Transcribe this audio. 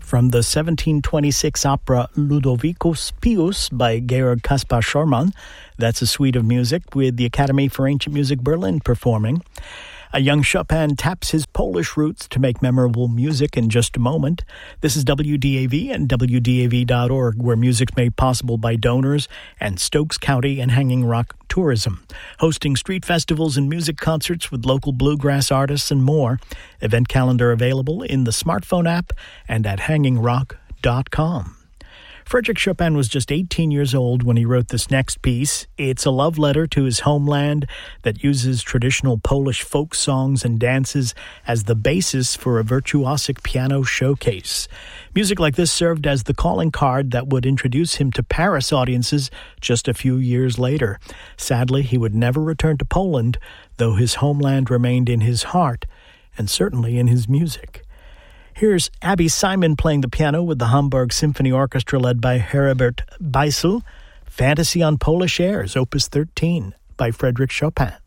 From the 1726 opera Ludovicus Pius by Georg Caspar Schormann. That's a suite of music with the Academy for Ancient Music Berlin performing. A young Chopin taps his Polish roots to make memorable music in just a moment. This is WDAV and WDAV.org, where music's made possible by donors and Stokes County and Hanging Rock Tourism, hosting street festivals and music concerts with local bluegrass artists and more. Event calendar available in the smartphone app and at hangingrock.com. Frédéric Chopin was just 18 years old when he wrote this next piece. It's a love letter to his homeland that uses traditional Polish folk songs and dances as the basis for a virtuosic piano showcase. Music like this served as the calling card that would introduce him to Paris audiences just a few years later. Sadly, he would never return to Poland, though his homeland remained in his heart and certainly in his music. Here's Abby Simon playing the piano with the Hamburg Symphony Orchestra led by Herbert Beisel. Fantasy on Polish Airs, Opus 13 by Frédéric Chopin.